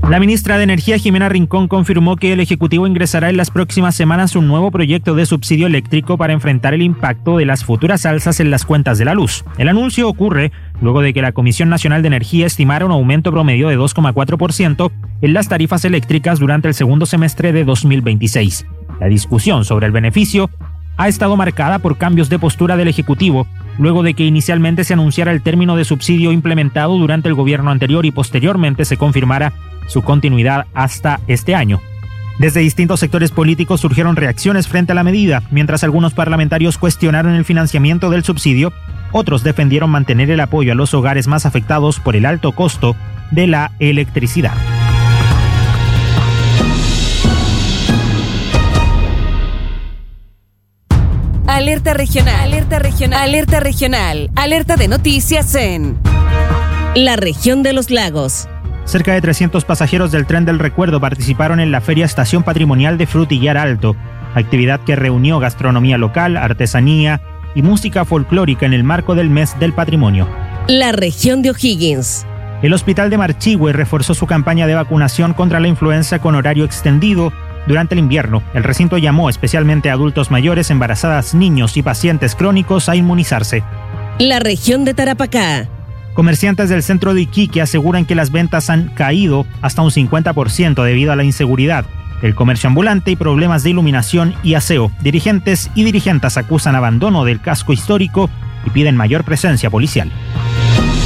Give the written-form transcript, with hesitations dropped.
La ministra de Energía, Jimena Rincón, confirmó que el Ejecutivo ingresará en las próximas semanas un nuevo proyecto de subsidio eléctrico para enfrentar el impacto de las futuras alzas en las cuentas de la luz. El anuncio ocurre luego de que la Comisión Nacional de Energía estimara un aumento promedio de 2,4% en las tarifas eléctricas durante el segundo semestre de 2026. La discusión sobre el beneficio ha estado marcada por cambios de postura del Ejecutivo, luego de que inicialmente se anunciara el término de subsidio implementado durante el gobierno anterior y posteriormente se confirmara su continuidad hasta este año. Desde distintos sectores políticos surgieron reacciones frente a la medida, mientras algunos parlamentarios cuestionaron el financiamiento del subsidio, otros defendieron mantener el apoyo a los hogares más afectados por el alto costo de la electricidad. Alerta regional, alerta regional, alerta regional, alerta de noticias en la región de los lagos. Cerca de 300 pasajeros del Tren del Recuerdo participaron en la Feria Estación Patrimonial de Frutillar Alto, actividad que reunió gastronomía local, artesanía y música folclórica en el marco del Mes del Patrimonio. La región de O'Higgins. El Hospital de Marchihue reforzó su campaña de vacunación contra la influenza con horario extendido durante el invierno. El recinto llamó especialmente a adultos mayores, embarazadas, niños y pacientes crónicos a inmunizarse. La región de Tarapacá. Comerciantes del centro de Iquique aseguran que las ventas han caído hasta un 50% debido a la inseguridad, el comercio ambulante y problemas de iluminación y aseo. Dirigentes y dirigentas acusan abandono del casco histórico y piden mayor presencia policial.